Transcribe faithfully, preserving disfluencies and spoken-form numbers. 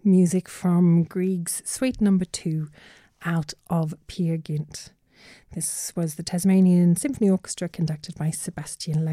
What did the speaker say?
music from Grieg's Suite Number Two, out of Peer Gynt. This was the Tasmanian Symphony Orchestra conducted by Sebastian